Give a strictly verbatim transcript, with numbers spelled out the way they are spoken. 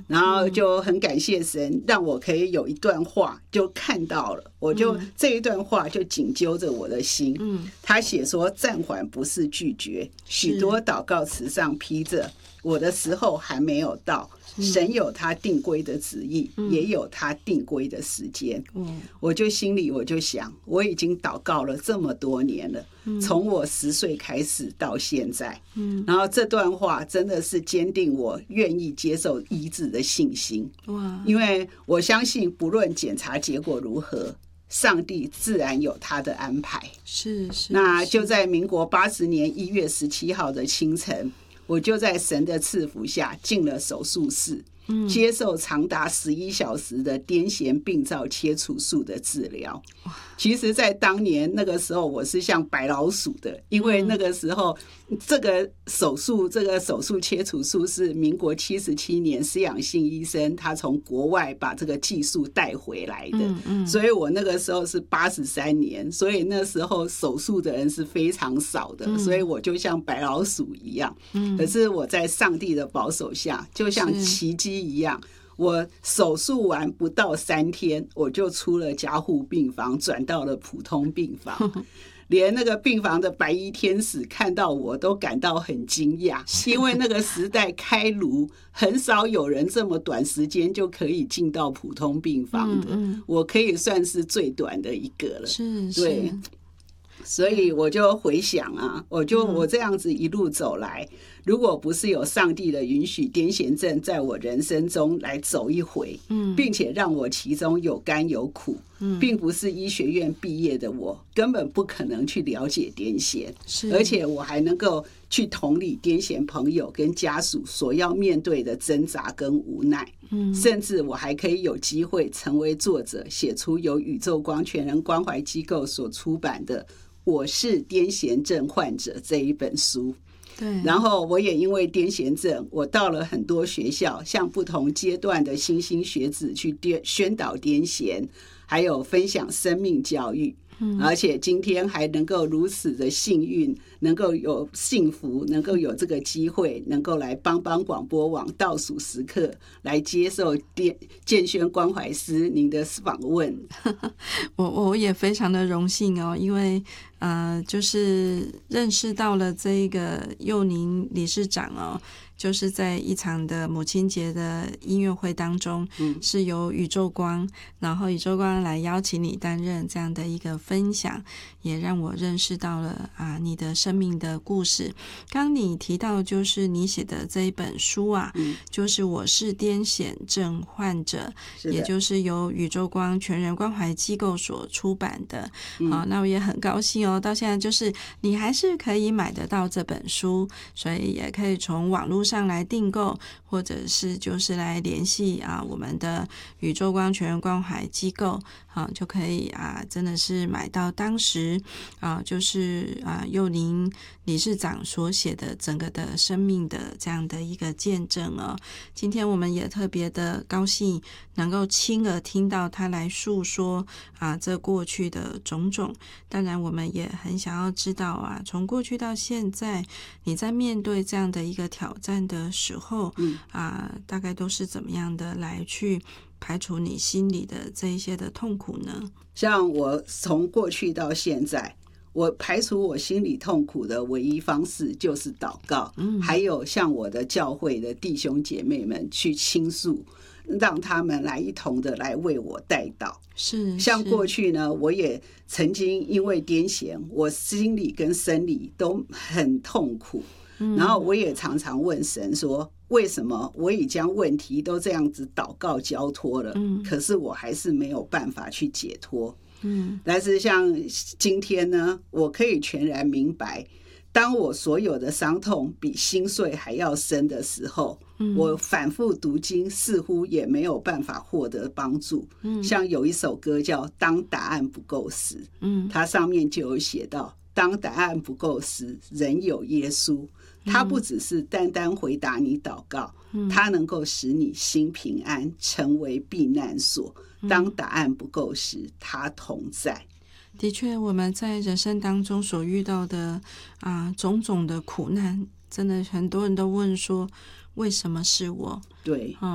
然后就很感谢神让我可以有一段话就看到了，我就、嗯、这一段话就紧揪着我的心。嗯，他写说暂缓不是拒绝，许多祷告词上披着我的时候还没有到，神有他定规的旨意、嗯、也有他定规的时间、嗯、我就心里我就想，我已经祷告了这么多年了，从我十岁开始到现在、嗯、然后这段话真的是坚定我愿意接受医治的信心。哇！因为我相信不论检查结果如何，上帝自然有他的安排。 是是。 那就在民国八十年一月十七号的清晨，我就在神的赐福下进了手术室，嗯、接受长达十一小时的癫痫病灶切除术的治疗。其实在当年那个时候我是像白老鼠的，因为那个时候这个手术这个手术切除术是民国七十七年施养信医生他从国外把这个技术带回来的、嗯嗯、所以我那个时候是八十三年，所以那时候手术的人是非常少的、嗯、所以我就像白老鼠一样、嗯、可是我在上帝的保守下就像奇迹一样，我手术完不到三天我就出了加护病房转到了普通病房连那个病房的白衣天使看到我都感到很惊讶，因为那个时代开颅很少有人这么短时间就可以进到普通病房的、嗯嗯、我可以算是最短的一个了。 是是， 对，所以我就回想啊，我就我这样子一路走来，如果不是有上帝的允许，癫痫症在我人生中来走一回，并且让我其中有甘有苦，并不是医学院毕业的我根本不可能去了解癫痫，而且我还能够去同理癫痫朋友跟家属所要面对的挣扎跟无奈，甚至我还可以有机会成为作者，写出由宇宙光全人关怀机构所出版的《我是癫痫症患者》这一本书。 对， 然后我也因为癫痫症，我到了很多学校，向不同阶段的新兴学子去宣导癫痫，还有分享生命教育。嗯、而且今天还能够如此的幸运，能够有幸福，能够有这个机会，能够来帮帮广播网倒数时刻来接受建轩关怀师您的访问。 我我也非常的荣幸哦，因为呃，就是认识到了这个幼宁理事长哦，就是在一场的母亲节的音乐会当中、嗯、是由宇宙光，然后宇宙光来邀请你担任这样的一个分享，也让我认识到了啊你的生命的故事。刚你提到就是你写的这一本书啊、嗯、就是我是癫痫症患者，也就是由宇宙光全人关怀机构所出版的、嗯啊、那我也很高兴哦，到现在就是你还是可以买得到这本书，所以也可以从网络上来订购，或者是就是来联系啊我们的宇宙光全人关怀机构啊，就可以啊真的是买到当时啊就是啊幼宁理事长所写的整个的生命的这样的一个见证哦。今天我们也特别的高兴能够亲耳听到他来诉说啊这过去的种种，当然我们也很想要知道啊从过去到现在你在面对这样的一个挑战的时候、嗯、啊大概都是怎么样的来去排除你心里的这一些的痛苦呢？ 像我从过去到现在，我排除我心里痛苦的唯一方式就是祷告、嗯、还有向我的教会的弟兄姐妹们去倾诉，让他们来一同的来为我代祷。 是， 像过去呢，我也曾经因为癫痫，我心理跟生理都很痛苦、嗯、然后我也常常问神说，为什么我已将问题都这样子祷告交托了、嗯、可是我还是没有办法去解脱。嗯，但是像今天呢，我可以全然明白，当我所有的伤痛比心碎还要深的时候、嗯、我反复读经似乎也没有办法获得帮助、嗯、像有一首歌叫当答案不够时、嗯、它上面就有写到，当答案不够时仍有耶稣，他不只是单单回答你祷告、嗯、他能够使你心平安，成为避难所。当答案不够时，他同在。 的确，我们在人生当中所遇到的啊种种的苦难，真的很多人都问说，为什么是我？ 对。